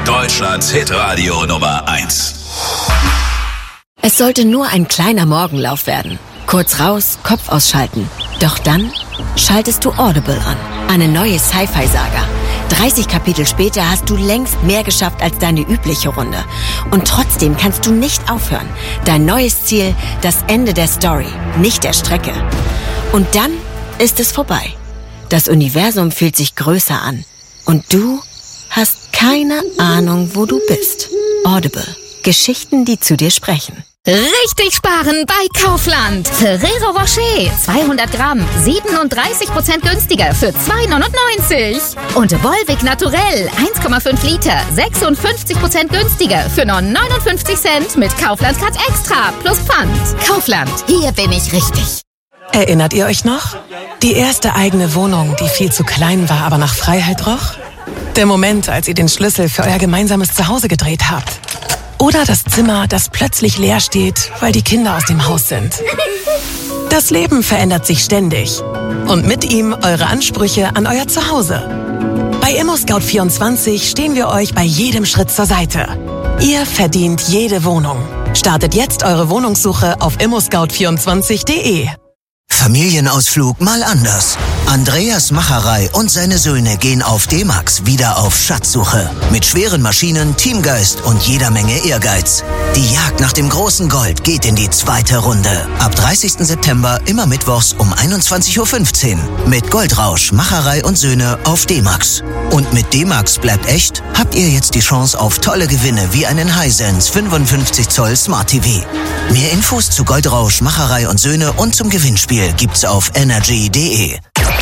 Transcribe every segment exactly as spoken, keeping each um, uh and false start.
Deutschlands Hitradio Nummer eins. Es sollte nur ein kleiner Morgenlauf werden. Kurz raus, Kopf ausschalten. Doch dann schaltest du Audible an. Eine neue Sci-Fi-Saga. dreißig Kapitel später hast du längst mehr geschafft als deine übliche Runde. Und trotzdem kannst du nicht aufhören. Dein neues Ziel, das Ende der Story, nicht der Strecke. Und dann ist es vorbei. Das Universum fühlt sich größer an. Und du hast keine Ahnung, wo du bist. Audible. Geschichten, die zu dir sprechen. Richtig sparen bei Kaufland. Ferrero Rocher, zweihundert Gramm, siebenunddreißig Prozent günstiger für zwei neunundneunzig. Und Volvic Naturell, eins Komma fünf Liter, sechsundfünfzig Prozent günstiger für nur neunundfünfzig Cent mit Kaufland Card Extra plus Pfand. Kaufland, hier bin ich richtig. Erinnert ihr euch noch? Die erste eigene Wohnung, die viel zu klein war, aber nach Freiheit roch? Der Moment, als ihr den Schlüssel für euer gemeinsames Zuhause gedreht habt. Oder das Zimmer, das plötzlich leer steht, weil die Kinder aus dem Haus sind. Das Leben verändert sich ständig. Und mit ihm eure Ansprüche an euer Zuhause. Bei ImmoScout vierundzwanzig stehen wir euch bei jedem Schritt zur Seite. Ihr verdient jede Wohnung. Startet jetzt eure Wohnungssuche auf immo scout vierundzwanzig punkt de. Familienausflug mal anders. Andreas Macherei und seine Söhne gehen auf D-Max wieder auf Schatzsuche. Mit schweren Maschinen, Teamgeist und jeder Menge Ehrgeiz. Die Jagd nach dem großen Gold geht in die zweite Runde. Ab dreißigsten September immer mittwochs um einundzwanzig Uhr fünfzehn. Mit Goldrausch, Macherei und Söhne auf D-Max. Und mit D-Max bleibt echt, habt ihr jetzt die Chance auf tolle Gewinne wie einen Hisense fünfundfünfzig Zoll Smart T V. Mehr Infos zu Goldrausch, Macherei und Söhne und zum Gewinnspiel gibt's auf energy punkt de.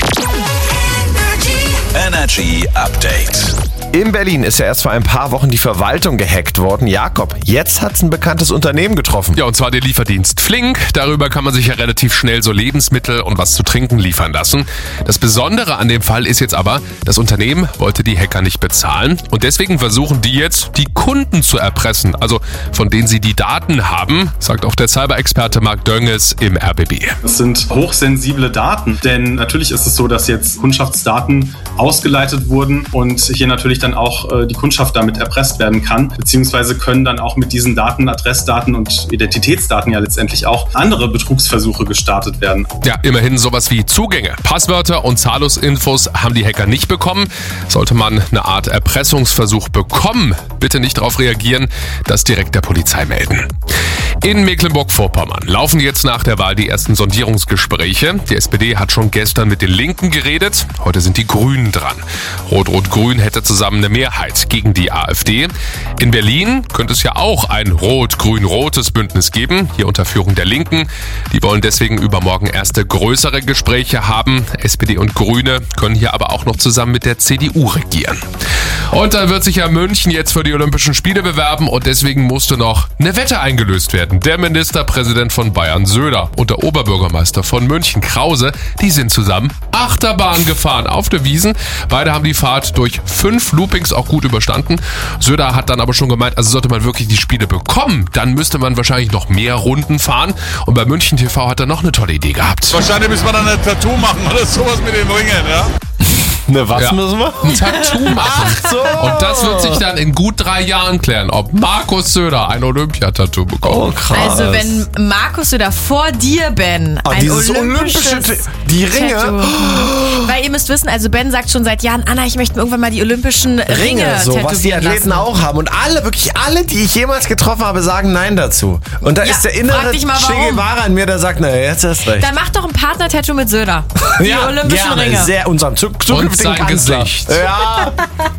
Energy Update. In Berlin ist ja erst vor ein paar Wochen die Verwaltung gehackt worden. Jakob, jetzt hat's ein bekanntes Unternehmen getroffen. Ja, und zwar der Lieferdienst Flink. Darüber kann man sich ja relativ schnell so Lebensmittel und was zu trinken liefern lassen. Das Besondere an dem Fall ist jetzt aber, das Unternehmen wollte die Hacker nicht bezahlen und deswegen versuchen die jetzt, die Kunden zu erpressen, also von denen sie die Daten haben, sagt auch der Cyber-Experte Marc Dönges im R B B. Das sind hochsensible Daten, denn natürlich ist es so, dass jetzt Kundschaftsdaten ausgeleitet wurden und hier natürlich dann auch äh, die Kundschaft damit erpresst werden kann, beziehungsweise können dann auch mit diesen Daten, Adressdaten und Identitätsdaten ja letztendlich auch andere Betrugsversuche gestartet werden. Ja, immerhin sowas wie Zugänge, Passwörter und Zahlungsinfos haben die Hacker nicht bekommen. Sollte man eine Art Erpressungsversuch bekommen, bitte nicht darauf reagieren, das direkt der Polizei melden. In Mecklenburg-Vorpommern laufen jetzt nach der Wahl die ersten Sondierungsgespräche. Die S P D hat schon gestern mit den Linken geredet. Heute sind die Grünen dran. Rot-Rot-Grün hätte zusammen eine Mehrheit gegen die AfD. In Berlin könnte es ja auch ein Rot-Grün-Rotes Bündnis geben, hier unter Führung der Linken. Die wollen deswegen übermorgen erste größere Gespräche haben. S P D und Grüne können hier aber auch noch zusammen mit der C D U regieren. Und dann wird sich ja München jetzt für die Olympischen Spiele bewerben und deswegen musste noch eine Wette eingelöst werden. Der Ministerpräsident von Bayern, Söder, und der Oberbürgermeister von München, Krause, die sind zusammen Achterbahn gefahren auf der Wiesn. Beide haben die Fahrt durch fünf Loopings auch gut überstanden. Söder hat dann aber schon gemeint, also sollte man wirklich die Spiele bekommen, dann müsste man wahrscheinlich noch mehr Runden fahren. Und bei München T V hat er noch eine tolle Idee gehabt. Wahrscheinlich müssen wir dann ein Tattoo machen oder sowas mit den Ringen, ja? Ne, was ja. müssen wir? Ein Tattoo machen. Ach so. Und das wird sich dann in gut drei Jahren klären, ob Markus Söder ein Olympiatattoo bekommt. Oh, krass. Also wenn Markus Söder vor dir, Ben, oh, ein olympisches olympische, die Ringe. Tattoo. Weil ihr müsst wissen, also Ben sagt schon seit Jahren, Anna, ich möchte mir irgendwann mal die olympischen Ringe, Ringe so, tätowieren was die Athleten lassen. auch haben. Und alle, wirklich alle, die ich jemals getroffen habe, sagen Nein dazu. Und da Ja, ist der frag innere dich mal, Che warum. Guevara in mir, der sagt, naja, jetzt hast recht. Dann mach doch ein Partner-Tattoo mit Söder. Die ja, olympischen gerne, Ringe. sehr unserem zu, zukünftigen Und sein Kanzler. Gesicht. Ja.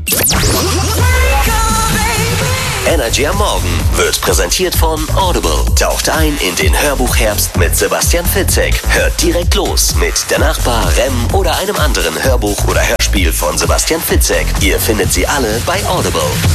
Energy am Morgen wird präsentiert von Audible. Taucht ein in den Hörbuchherbst mit Sebastian Fitzek. Hört direkt los mit Der Nachbar, Rem oder einem anderen Hörbuch oder Hörspiel von Sebastian Fitzek. Ihr findet sie alle bei Audible.